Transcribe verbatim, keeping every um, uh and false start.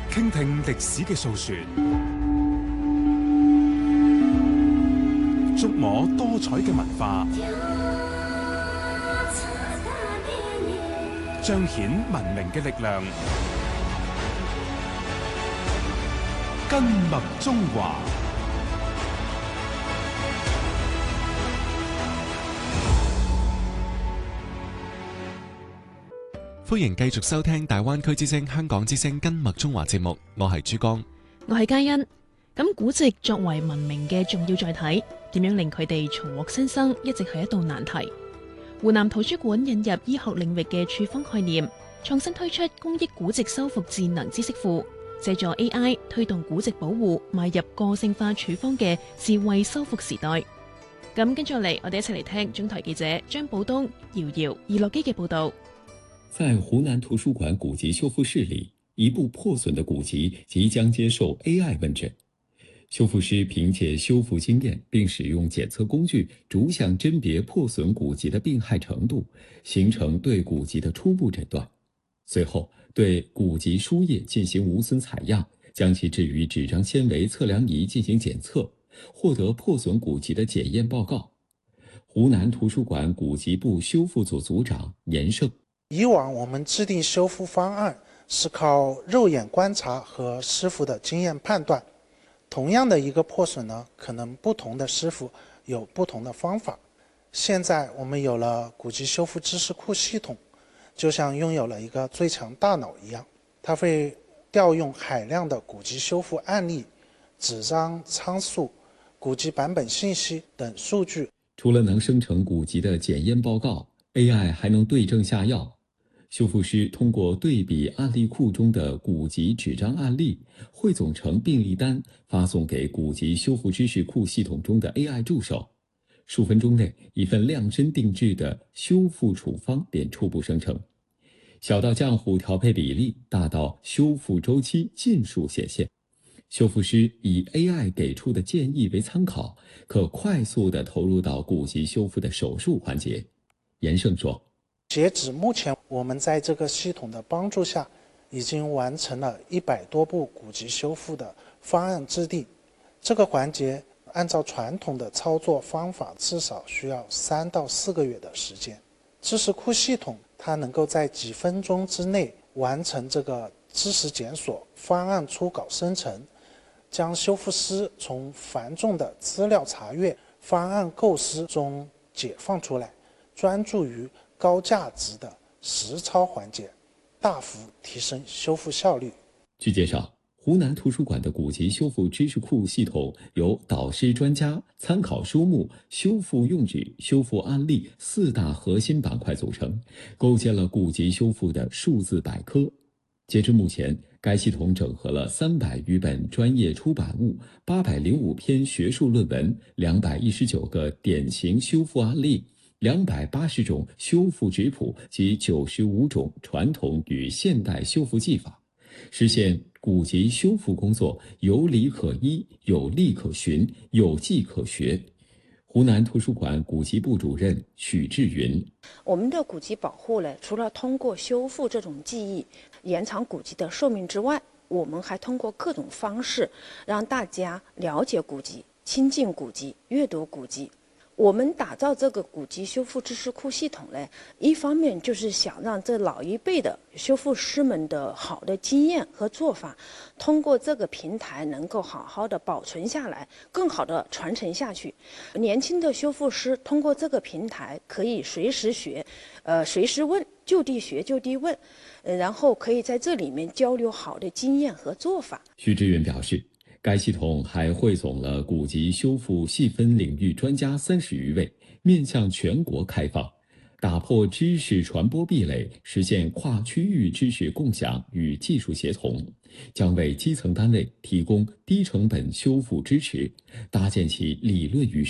傾聽歷史嘅訴說，觸摸多彩嘅文化，彰顯文明嘅力量，根脈中華。 歡迎繼續收聽大灣區之聲香港之聲根脈中華節目，我係珠江， 我係嘉欣。咁古籍作為文明嘅重要載體，點樣令佢哋重獲新生，一直係一道難題。湖南圖書館引入醫學領域嘅處方概念，創新推出公益古籍修復智能知識庫，借助 A I 推動古籍保護，邁入個性化處方嘅智慧修復時代。咁跟住嚟，我哋一齊嚟聽中台記者張寶東、瑤瑤、易樂基嘅報道。 在湖南圖書館古籍修復室裏，一部破損的古籍即將接受 A I 問診。修復師憑借修復經驗，並使用檢測工具，逐項甄別破損古籍的病害程度，形成對古籍的初步診斷。隨後，對古籍書頁進行無損採樣，將其置於紙張纖維測量儀進行檢測，獲得破損古籍的檢驗報告。湖南圖書館古籍部修復組組長嚴勝。 以往我們制定修復方案是靠肉眼觀察和師傅的經驗判斷，同樣的一個破損呢，可能不同的師傅有不同的方法。現在我們有了古籍修復知識庫系統，就像擁有了一個最強大腦一樣，它會調用海量的古籍修復案例、紙張參數、古籍版本信息等數據。 除了能生成古籍的檢驗報告， A I 還能對症下藥。修復師通過對比案例庫中的古籍紙張案例，匯總成病歷單，發送給古籍修復知識庫系統中的 A I 助手。數分鐘內，一份量身定制的修復處方便初步生成。小到漿糊調配比例，大到修復周期盡數顯現。修復師以 A I 給出的建議為參考，可快速地投入到古籍修復的手術環節。嚴勝說， 截止目前，我們在這個系統的幫助下，已經完成了一百多部古籍修復的方案制定。這個環節按照傳統的操作方法，至少需要三到四個月的時間。知識庫系統它能夠在幾分鐘之內完成這個知識檢索、方案初稿生成，將修復師從繁重的資料查閱、方案構思中解放出來，專注於高價值的實操環節，大幅提升修復效率。 據介紹，湖南圖書館的古籍修復知識庫系統由導師專家、參考書目、修復用紙、修復案例四大核心板塊組成，構建了古籍修復的數字百科。截至目前，該系統整合了三百餘本專業出版物、八百零五篇學術論文、兩百一十九個典型修復案例、兩百八十種修復質譜及九十五種傳統與現代修復技法，實現古籍修復工作有理可依、有例可循、有跡可學。湖南圖書館古籍部主任許志雲： 我們的古籍保護呢，除了通過修復這種技藝延長古籍的壽命之外，我們還通過各種方式讓大家了解古籍、親近古籍、閱讀古籍。我們打造這個古籍修復知識庫系統呢，一方面就是想讓這老一輩的修復師們的好的經驗和做法，通過這個平台能夠好好的保存下來，更好的傳承下去。年輕的修復師通過這個平台可以隨時學，呃，隨時問，就地學就地問，呃，然後可以在這裡面交流好的經驗和做法。 徐志遠表示，該系統還匯總了古籍修復細分領域專家三十餘位，面向全國開放，打破知識傳播壁壘，實現跨區域知識共享與技術協同，將為基層單位提供低成本修復支持，搭建起理論與